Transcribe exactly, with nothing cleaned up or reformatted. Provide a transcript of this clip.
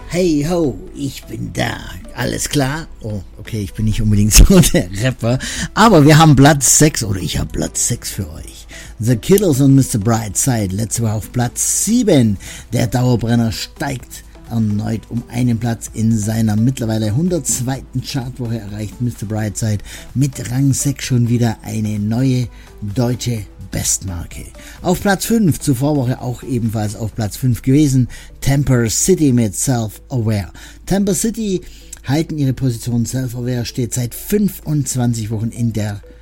Hey ho, ich bin da. Alles klar? Oh, okay, ich bin nicht unbedingt so der Rapper. Aber wir haben Platz sechs, oder ich habe Platz sechs für euch. The Killers und Mister Brightside, letzte Woche auf Platz sieben. Der Dauerbrenner steigt erneut um einen Platz in seiner mittlerweile hundertzweiten Chartwoche, erreicht Mister Brightside mit Rang sechs schon wieder eine neue deutsche Bestmarke. Auf Platz fünf, zur Vorwoche auch ebenfalls auf Platz fünf gewesen, Temper City mit Self-Aware. Temper City halten ihre Position, Self-Aware steht seit fünfundzwanzig Wochen in der